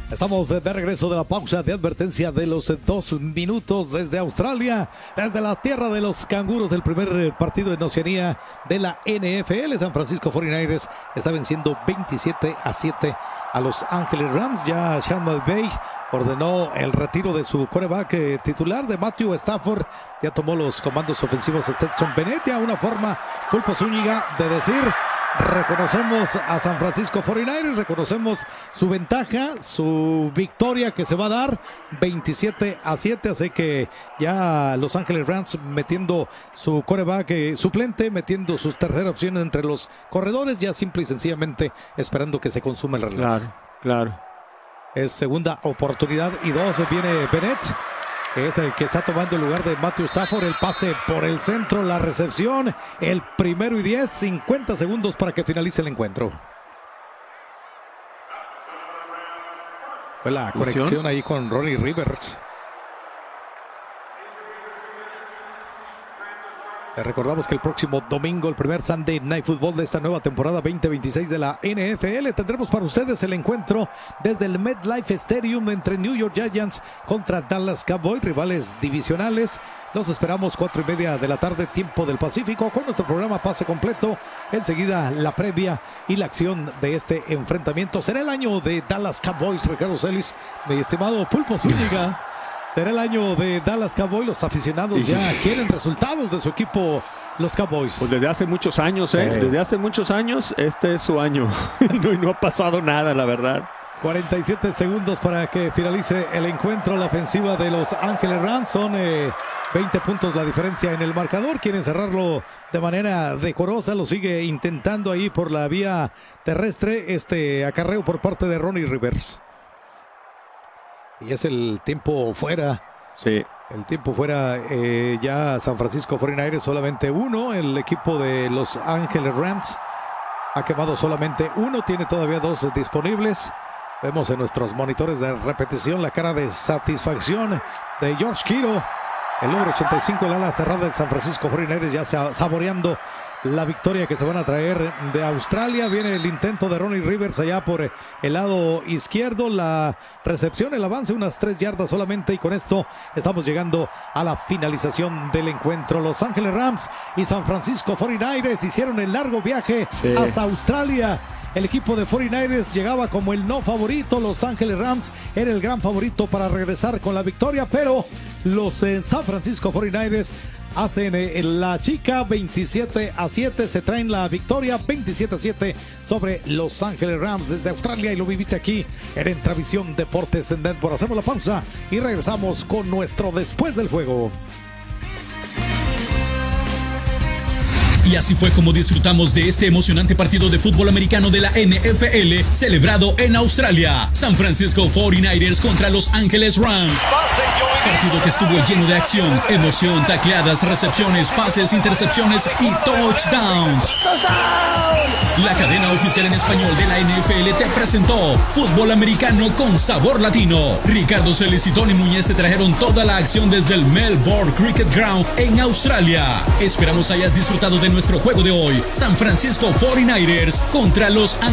Estamos de regreso de la pausa de advertencia de los 2 minutos desde Australia, desde la tierra de los canguros, el primer partido en Oceanía de la NFL. San Francisco 49ers está venciendo 27-7 a Los Ángeles Rams. Ya Sean McVay ordenó el retiro de su quarterback titular de Matthew Stafford. Ya tomó los comandos ofensivos Stetson Bennett. Ya una forma Pulpo Zúñiga de decir: reconocemos a San Francisco 49ers, reconocemos su ventaja, su victoria que se va a dar 27-7, así que ya Los Ángeles Rams metiendo su quarterback suplente, metiendo sus terceras opciones entre los corredores, ya simple y sencillamente esperando que se consuma el reloj. Claro. Es segunda oportunidad y 2, viene Bennett, que es el que está tomando el lugar de Matthew Stafford. El pase por el centro, la recepción, el 1º y 10, 50 segundos para que finalice el encuentro. Fue la conexión ahí con Ronnie Rivers. Les recordamos que el próximo domingo, el primer Sunday Night Football de esta nueva temporada 2026 de la NFL, tendremos para ustedes el encuentro desde el MetLife Stadium entre New York Giants contra Dallas Cowboys, rivales divisionales. Los esperamos 4:30 de la tarde, tiempo del Pacífico, con nuestro programa Pase Completo. Enseguida la previa y la acción de este enfrentamiento. Será el año de Dallas Cowboys, Ricardo Celis, mi estimado Pulpo Zúñiga. Será el año de Dallas Cowboys. Los aficionados ya quieren resultados de su equipo, los Cowboys. Pues desde hace muchos años, Desde hace muchos años, este es su año. No ha pasado nada, la verdad. 47 segundos para que finalice el encuentro. La ofensiva de Los Ángeles Rams son 20 puntos la diferencia en el marcador. Quieren cerrarlo de manera decorosa. Lo sigue intentando ahí por la vía terrestre. Acarreo por parte de Ronnie Rivers. Y es el tiempo fuera. Sí. El tiempo fuera. Ya San Francisco 49ers solamente 1. El equipo de Los Ángeles Rams ha quemado solamente 1. Tiene todavía 2 disponibles. Vemos en nuestros monitores de repetición la cara de satisfacción de George Kittle, el número 85, el ala cerrada de San Francisco 49ers, ya saboreando la victoria que se van a traer de Australia. Viene el intento de Ronnie Rivers allá por el lado izquierdo. La recepción, el avance, unas 3 yardas solamente. Y con esto estamos llegando a la finalización del encuentro. Los Ángeles Rams y San Francisco 49ers hicieron el largo viaje hasta Australia. El equipo de 49ers llegaba como el no favorito. Los Ángeles Rams era el gran favorito para regresar con la victoria, pero los San Francisco 49ers hacen la chica 27-7. Se traen la victoria 27-7 sobre Los Ángeles Rams desde Australia, y lo viviste aquí en Entravisión Deportes en Denver. Hacemos la pausa y regresamos con nuestro después del juego. Y así fue como disfrutamos de este emocionante partido de fútbol americano de la NFL celebrado en Australia. San Francisco 49ers contra Los Ángeles Rams. Partido que estuvo lleno de acción, emoción, tacleadas, recepciones, pases, intercepciones y touchdowns. La cadena oficial en español de la NFL te presentó fútbol americano con sabor latino. Ricardo Celis y Tony Núñez te trajeron toda la acción desde el Melbourne Cricket Ground en Australia. Esperamos hayas disfrutado de nuestro juego de hoy. San Francisco 49ers contra Los Ángeles.